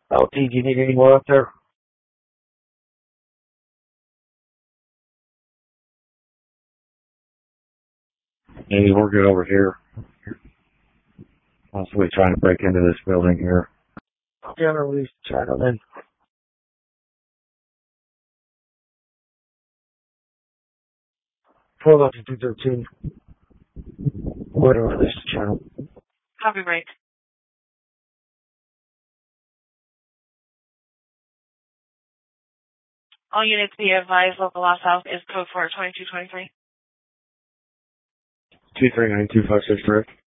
LT, do you need any more up there? Maybe we're good over here. Possibly trying to break into this building here. Generally, gentlemen. 12 up to 213. Whatever this channel. Copy break. All units be advised local law south is code for 2223. 239-256, correct?